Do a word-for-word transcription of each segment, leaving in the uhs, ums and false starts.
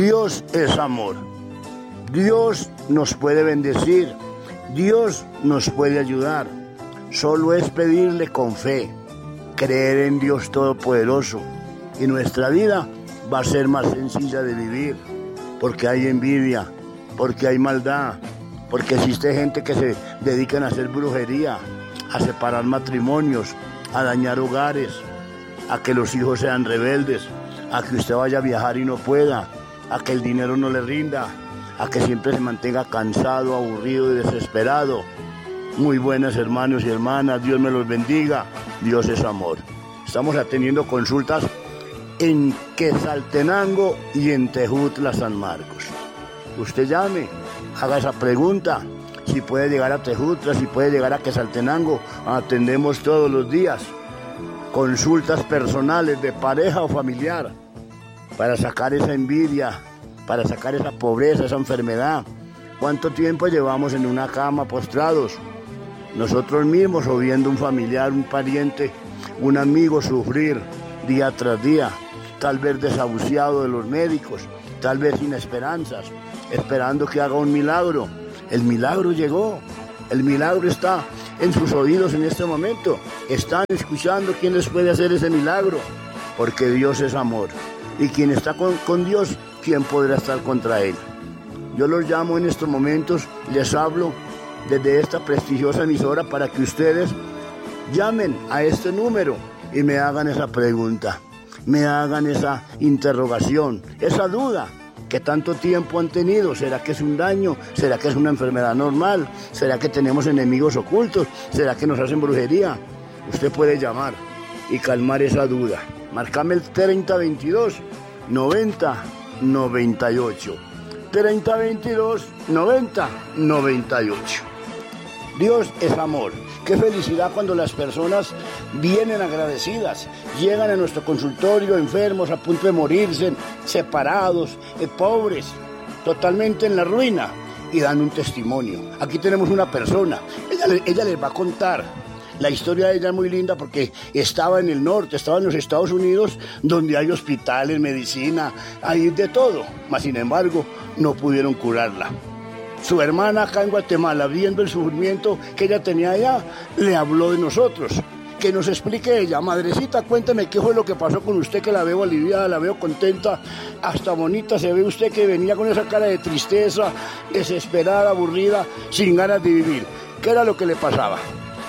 Dios es amor. Dios nos puede bendecir. Dios nos puede ayudar. Solo es pedirle con fe, creer en Dios Todopoderoso. Y nuestra vida va a ser más sencilla de vivir. Porque hay envidia, porque hay maldad, porque existe gente que se dedican a hacer brujería, a separar matrimonios, a dañar hogares, a que los hijos sean rebeldes, a que usted vaya a viajar y no pueda, a que el dinero no le rinda, a que siempre se mantenga cansado, aburrido y desesperado. Muy buenas hermanos y hermanas, Dios me los bendiga, Dios es amor. Estamos atendiendo consultas en Quetzaltenango y en Tejutla, San Marcos. Usted llame, haga esa pregunta, si puede llegar a Tejutla, si puede llegar a Quetzaltenango, atendemos todos los días. Consultas personales de pareja o familiar, para sacar esa envidia, para sacar esa pobreza, esa enfermedad. ¿Cuánto tiempo llevamos en una cama postrados? Nosotros mismos o viendo un familiar, un pariente, un amigo sufrir día tras día, tal vez desahuciado de los médicos, tal vez sin esperanzas, esperando que haga un milagro. El milagro llegó, el milagro está en sus oídos en este momento. Están escuchando quién les puede hacer ese milagro, porque Dios es amor. Y quien está con, con Dios, ¿quién podrá estar contra Él? Yo los llamo en estos momentos, les hablo desde esta prestigiosa emisora para que ustedes llamen a este número y me hagan esa pregunta, me hagan esa interrogación, esa duda que tanto tiempo han tenido. ¿Será que es un daño? ¿Será que es una enfermedad normal? ¿Será que tenemos enemigos ocultos? ¿Será que nos hacen brujería? Usted puede llamar y calmar esa duda. Marcame el treinta veintidós noventa noventa y ocho. treinta veintidós noventa noventa y ocho. Dios es amor. Qué felicidad cuando las personas vienen agradecidas, llegan a nuestro consultorio enfermos, a punto de morirse, separados, eh, pobres, totalmente en la ruina, y dan un testimonio. Aquí tenemos una persona, ella, ella les va a contar. La historia de ella es muy linda porque estaba en el norte, estaba en los Estados Unidos, donde hay hospitales, medicina, hay de todo, mas sin embargo no pudieron curarla. Su hermana acá en Guatemala, viendo el sufrimiento que ella tenía allá, le habló de nosotros. Que nos explique ella. Madrecita, cuénteme qué fue lo que pasó con usted, que la veo aliviada, la veo contenta, hasta bonita se ve usted, que venía con esa cara de tristeza, desesperada, aburrida, sin ganas de vivir. ¿Qué era lo que le pasaba?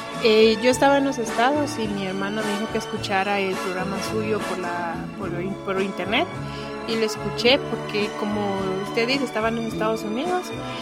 Eh, yo estaba en los Estados y mi hermano me dijo que escuchara el programa suyo por, la, por, por internet. Y lo escuché porque, como usted dice, estaba en los Estados Unidos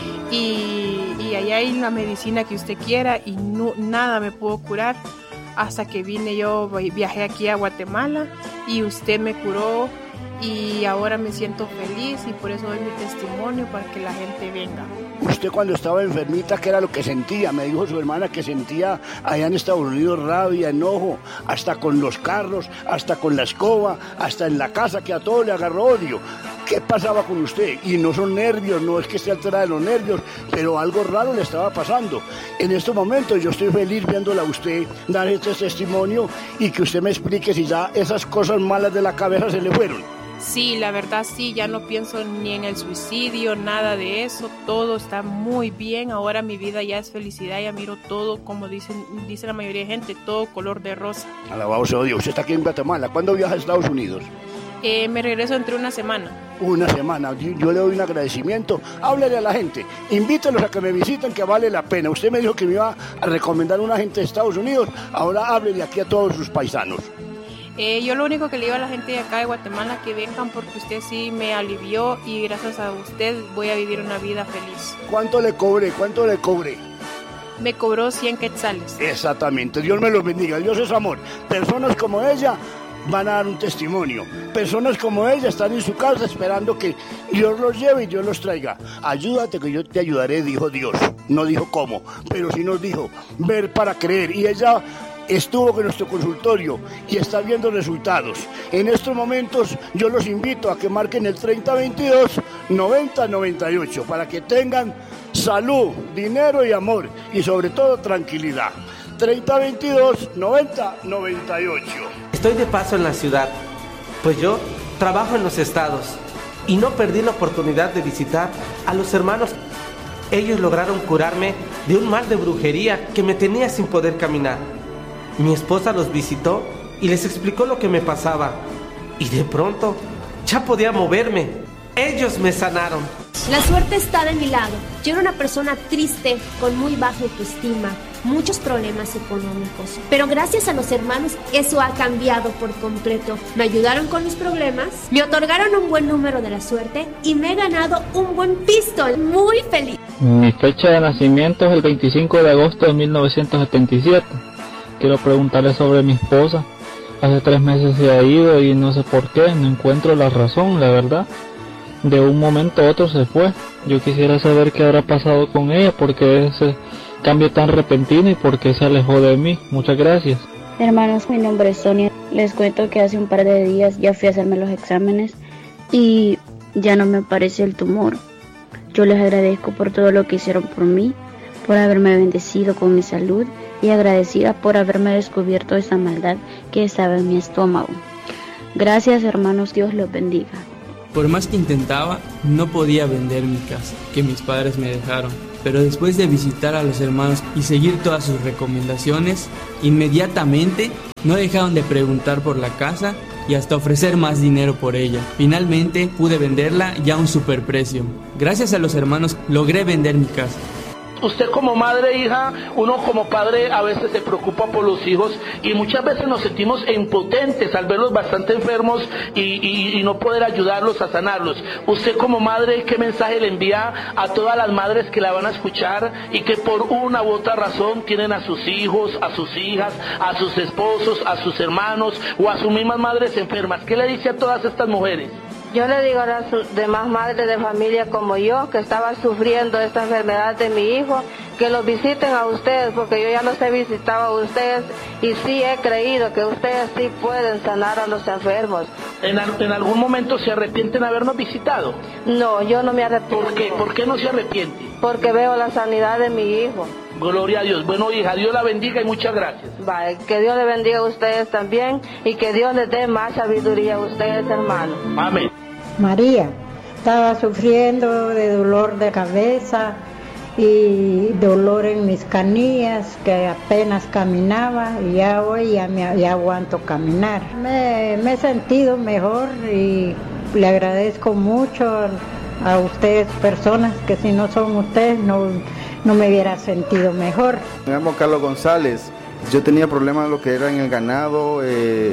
y, y allá hay la medicina que usted quiera y no, nada me pudo curar hasta que vine yo, viajé aquí a Guatemala y usted me curó y ahora me siento feliz y por eso doy mi testimonio para que la gente venga. Usted cuando estaba enfermita, ¿qué era lo que sentía? Me dijo su hermana que sentía allá en Estados Unidos rabia, enojo, hasta con los carros, hasta con la escoba, hasta en la casa, que a todo le agarró odio. ¿Qué pasaba con usted? Y no son nervios, no es que esté alterada de los nervios, pero algo raro le estaba pasando. En estos momentos yo estoy feliz viéndola a usted dar este testimonio y que usted me explique si ya esas cosas malas de la cabeza se le fueron. Sí, la verdad sí, ya no pienso ni en el suicidio, nada de eso, todo está muy bien, ahora mi vida ya es felicidad, ya miro todo, como dicen, dice la mayoría de gente, todo color de rosa. Alabado sea Dios, usted está aquí en Guatemala, ¿cuándo viaja a Estados Unidos? Eh, me regreso entre una semana. Una semana, yo, yo le doy un agradecimiento, háblele a la gente, invítelos a que me visiten, que vale la pena. Usted me dijo que me iba a recomendar a una gente de Estados Unidos, ahora háblele aquí a todos sus paisanos. Eh, yo lo único que le digo a la gente de acá de Guatemala que vengan porque usted sí me alivió y gracias a usted voy a vivir una vida feliz. ¿Cuánto le cobré? ¿Cuánto le cobré? Me cobró cien quetzales. Exactamente, Dios me los bendiga, Dios es amor. Personas como ella van a dar un testimonio. Personas como ella están en su casa esperando que Dios los lleve y Dios los traiga. Ayúdate que yo te ayudaré, dijo Dios. No dijo cómo, pero sí nos dijo ver para creer. Y ella estuvo en nuestro consultorio y está viendo resultados. En estos momentos yo los invito a que marquen el treinta veintidós noventa noventa y ocho para que tengan salud, dinero y amor y sobre todo tranquilidad. treinta veintidós noventa noventa y ocho. Estoy de paso en la ciudad, pues yo trabajo en los estados y no perdí la oportunidad de visitar a los hermanos. Ellos lograron curarme de un mal de brujería que me tenía sin poder caminar. Mi esposa los visitó y les explicó lo que me pasaba. Y de pronto ya podía moverme. Ellos me sanaron. La suerte está de mi lado. Yo era una persona triste, con muy baja autoestima, muchos problemas económicos. Pero gracias a los hermanos, eso ha cambiado por completo. Me ayudaron con mis problemas, me otorgaron un buen número de la suerte y me he ganado un buen pistol. Muy feliz. Mi fecha de nacimiento es el veinticinco de agosto de mil novecientos setenta y siete. Quiero preguntarle sobre mi esposa. Hace tres meses se ha ido y no sé por qué, no encuentro la razón, la verdad. De un momento a otro se fue. Yo quisiera saber qué habrá pasado con ella, porque ese cambio tan repentino y por qué se alejó de mí. Muchas gracias. Hermanos, mi nombre es Sonia. Les cuento que hace un par de días ya fui a hacerme los exámenes y ya no me aparece el tumor. Yo les agradezco por todo lo que hicieron por mí, por haberme bendecido con mi salud y agradecida por haberme descubierto esa maldad que estaba en mi estómago. Gracias, hermanos, Dios los bendiga. Por más que intentaba, no podía vender mi casa, que mis padres me dejaron. Pero después de visitar a los hermanos y seguir todas sus recomendaciones, inmediatamente no dejaron de preguntar por la casa y hasta ofrecer más dinero por ella. Finalmente pude venderla ya a un superprecio. Gracias a los hermanos logré vender mi casa. Usted como madre, hija, uno como padre a veces se preocupa por los hijos y muchas veces nos sentimos impotentes al verlos bastante enfermos y, y, y no poder ayudarlos a sanarlos. Usted como madre, ¿qué mensaje le envía a todas las madres que la van a escuchar y que por una u otra razón tienen a sus hijos, a sus hijas, a sus esposos, a sus hermanos o a sus mismas madres enfermas? ¿Qué le dice a todas estas mujeres? Yo le digo a las demás madres de familia como yo, que estaban sufriendo esta enfermedad de mi hijo, que los visiten a ustedes, porque yo ya los he visitado a ustedes y sí he creído que ustedes sí pueden sanar a los enfermos. ¿En, en algún momento se arrepienten de habernos visitado? No, yo no me arrepiento. ¿Por qué? ¿Por qué no se arrepiente? Porque veo la sanidad de mi hijo. Gloria a Dios. Bueno, hija, Dios la bendiga y muchas gracias. Vale, que Dios le bendiga a ustedes también y que Dios les dé más sabiduría a ustedes, hermanos. Amén. María, estaba sufriendo de dolor de cabeza y dolor en mis canillas, que apenas caminaba, y ya hoy ya, me, ya aguanto caminar. Me, me he sentido mejor y le agradezco mucho a ustedes, personas que si no son ustedes no, no me hubiera sentido mejor. Me llamo Carlos González. Yo tenía problemas lo que era en el ganado. eh,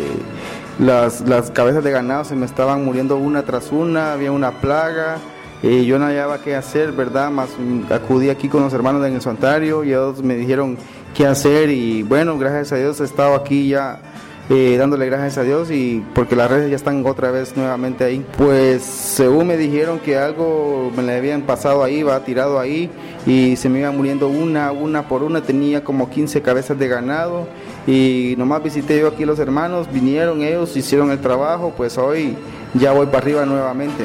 Las, las cabezas de ganado se me estaban muriendo una tras una, había una plaga y yo no hallaba qué hacer, ¿verdad? Más acudí aquí con los hermanos en el santuario y ellos me dijeron qué hacer y bueno, gracias a Dios he estado aquí ya eh, dándole gracias a Dios y porque las redes ya están otra vez nuevamente ahí. Pues según me dijeron que algo me le habían pasado ahí, va tirado ahí y se me iba muriendo una, una por una, tenía como quince cabezas de ganado. Y nomás visité yo aquí los hermanos, vinieron ellos, hicieron el trabajo, pues hoy ya voy para arriba nuevamente.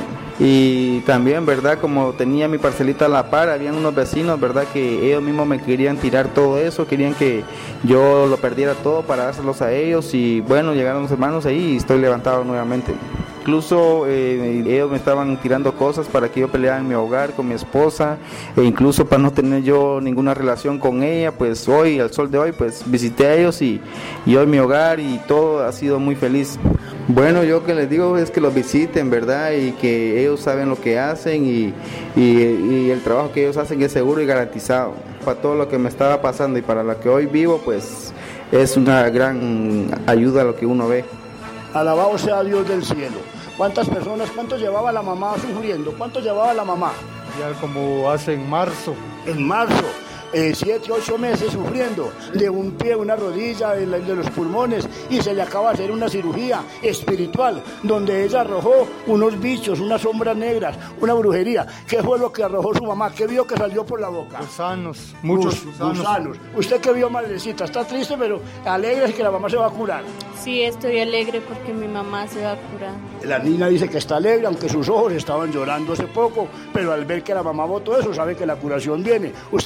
Y también, ¿verdad? Como tenía mi parcelita a la par, habían unos vecinos, ¿verdad? Que ellos mismos me querían tirar todo eso, querían que yo lo perdiera todo para dárselos a ellos y bueno, llegaron los hermanos ahí y estoy levantado nuevamente. Incluso eh, ellos me estaban tirando cosas para que yo peleara en mi hogar con mi esposa e incluso para no tener yo ninguna relación con ella, pues hoy, al sol de hoy, pues visité a ellos y, y hoy mi hogar y todo ha sido muy feliz. Bueno, yo que les digo es que los visiten, ¿verdad? Y que ellos saben lo que hacen y, y, y el trabajo que ellos hacen es seguro y garantizado. Para todo lo que me estaba pasando y para lo que hoy vivo, pues es una gran ayuda a lo que uno ve. Alabado sea Dios del cielo. ¿Cuántas personas, cuánto llevaba la mamá sufriendo? ¿Cuánto llevaba la mamá? Ya como hace en marzo. En marzo. Eh, siete, ocho meses sufriendo de un pie, una rodilla, de, la, de los pulmones y se le acaba de hacer una cirugía espiritual donde ella arrojó unos bichos, unas sombras negras, una brujería. ¿Qué fue lo que arrojó su mamá? ¿Qué vio que salió por la boca? Gusanos, muchos Gus, gusanos. gusanos. ¿Usted qué vio, madrecita? Está triste pero alegre que la mamá se va a curar. Sí, estoy alegre porque mi mamá se va a curar. La niña dice que está alegre, aunque sus ojos estaban llorando hace poco, pero al ver que la mamá botó eso, sabe que la curación viene. ¿Usted me quiere hablar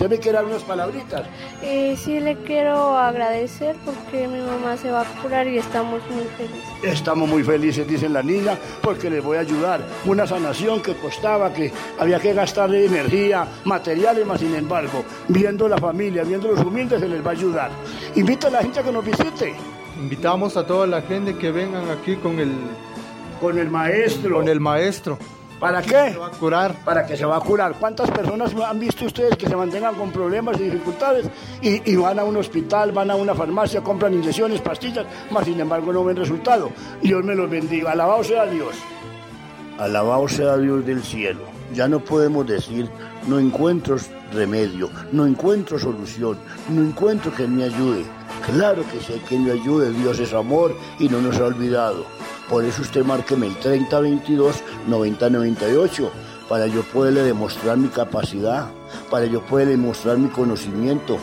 unas palabritas. Eh, sí, le quiero agradecer porque mi mamá se va a curar y estamos muy felices. Estamos muy felices, dice la niña, porque les voy a ayudar. Una sanación que costaba, que había que gastar energía, materiales, más sin embargo, viendo la familia, viendo los humildes, se les va a ayudar. Invita a la gente a que nos visite. Invitamos a toda la gente que vengan aquí con el... Con el maestro. Con el maestro. ¿Para qué? Se va a curar. Para que se va a curar. ¿Cuántas personas han visto ustedes que se mantengan con problemas y dificultades y, y van a un hospital, van a una farmacia, compran inyecciones, pastillas, más sin embargo no ven resultado? Dios me los bendiga. Alabado sea Dios. Alabado sea Dios del cielo. Ya no podemos decir, no encuentro remedio, no encuentro solución, no encuentro quien me ayude. Claro que sí hay quien me ayude. Dios es amor y no nos ha olvidado. Por eso usted márqueme el treinta veintidós noventa noventa y ocho para yo poderle demostrar mi capacidad, para yo poderle demostrar mi conocimiento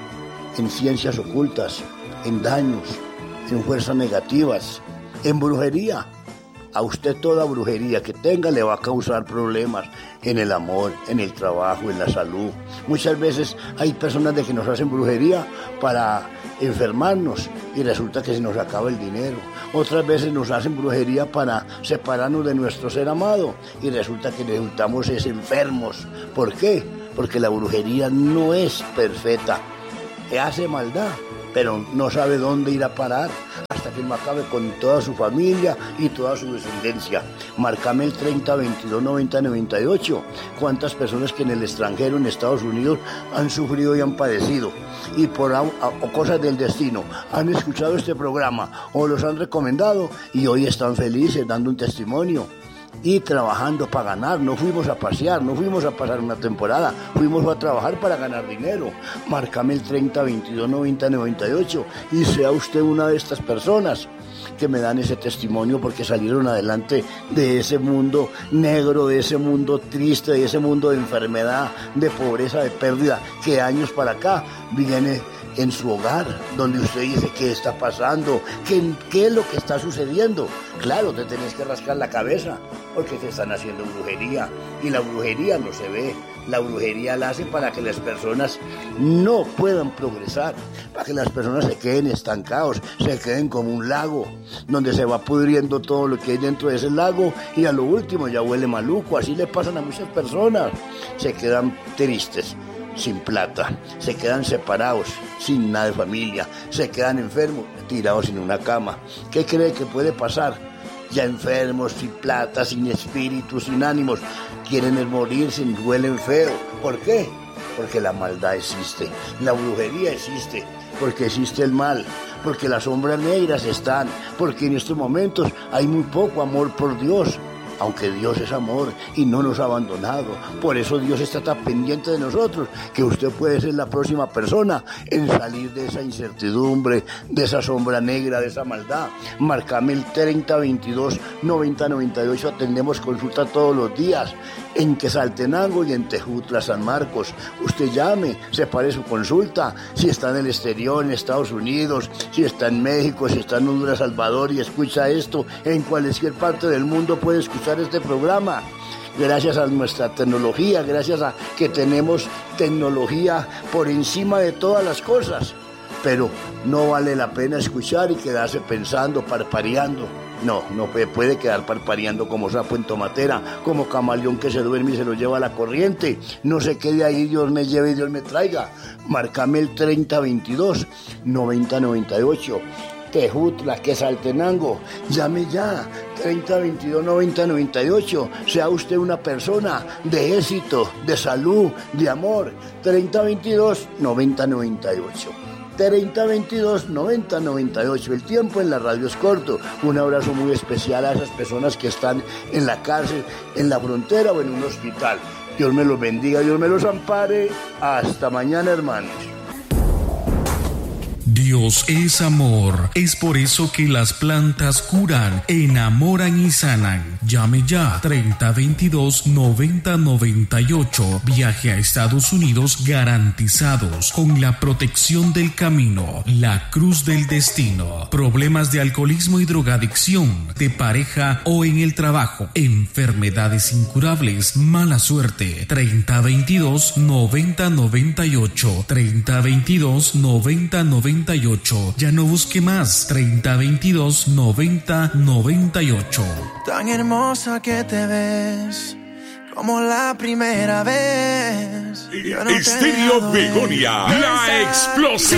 en ciencias ocultas, en daños, en fuerzas negativas, en brujería. A usted toda brujería que tenga le va a causar problemas en el amor, en el trabajo, en la salud. Muchas veces hay personas de que nos hacen brujería para enfermarnos y resulta que se nos acaba el dinero. Otras veces nos hacen brujería para separarnos de nuestro ser amado y resulta que resultamos es enfermos. ¿Por qué? Porque la brujería no es perfecta. Hace maldad, pero no sabe dónde ir a parar hasta que no acabe con toda su familia y toda su descendencia. Márcame el treinta veintidós noventa noventa y ocho. ¿Cuántas personas que en el extranjero, en Estados Unidos, han sufrido y han padecido? Y por a, a, o cosas del destino han escuchado este programa o los han recomendado y hoy están felices dando un testimonio y trabajando para ganar. No fuimos a pasear, no fuimos a pasar una temporada, fuimos a trabajar para ganar dinero. Márcame el treinta veintidós noventa noventa y ocho y sea usted una de estas personas que me dan ese testimonio porque salieron adelante de ese mundo negro, de ese mundo triste, de ese mundo de enfermedad, de pobreza, de pérdida, que años para acá viene en su hogar, donde usted dice qué está pasando, qué, qué es lo que está sucediendo. Claro, te tenés que rascar la cabeza porque te están haciendo brujería y la brujería no se ve. La brujería la hacen para que las personas no puedan progresar, para que las personas se queden estancados, se queden como un lago, donde se va pudriendo todo lo que hay dentro de ese lago y a lo último ya huele maluco. Así le pasan a muchas personas, se quedan tristes, sin plata, se quedan separados, sin nada de familia, se quedan enfermos, tirados en una cama. ¿Qué cree que puede pasar? Ya enfermos, sin plata, sin espíritu, sin ánimos, quieren morirse, huelen feo. ¿Por qué? Porque la maldad existe, la brujería existe, porque existe el mal, porque las sombras negras están, porque en estos momentos hay muy poco amor por Dios. Aunque Dios es amor y no nos ha abandonado. Por eso Dios está tan pendiente de nosotros, que usted puede ser la próxima persona en salir de esa incertidumbre, de esa sombra negra, de esa maldad. Márcame el treinta veintidós noventa noventa y ocho, atendemos consulta todos los días en Quetzaltenango y en Tejutla, San Marcos. Usted llame, separe su consulta, si está en el exterior, en Estados Unidos, si está en México, si está en Honduras, Salvador y escucha esto, en cualquier parte del mundo puede escuchar este programa. Gracias a nuestra tecnología, gracias a que tenemos tecnología por encima de todas las cosas, pero no vale la pena escuchar y quedarse pensando, parpadeando. No, no puede quedar parpadeando como sapo en tomatera, como camaleón que se duerme y se lo lleva a la corriente. No se quede ahí, Dios me lleve y Dios me traiga. Márcame el treinta veintidós noventa noventa y ocho. Tejutla, Quetzaltenango, llame ya, treinta veintidós noventa noventa y ocho, sea usted una persona de éxito, de salud, de amor, treinta veintidós noventa noventa y ocho. treinta veintidós noventa noventa y ocho. El tiempo en la radio es corto. Un abrazo muy especial a esas personas que están en la cárcel, en la frontera o en un hospital. Dios me los bendiga, Dios me los ampare. Hasta mañana, hermanos. Dios es amor. Es por eso que las plantas curan, enamoran y sanan. Llame ya treinta veintidós noventa noventa y ocho. Viaje a Estados Unidos garantizados con la protección del camino, la cruz del destino. Problemas de alcoholismo y drogadicción, de pareja o en el trabajo. Enfermedades incurables, mala suerte. treinta veintidós noventa noventa y ocho. treinta veintidós noventa noventa y ocho. Ya no busque más. treinta veintidós noventa noventa y ocho. Tan hermosa que te ves, como la primera vez. Estéreo Begonia, la explosiva.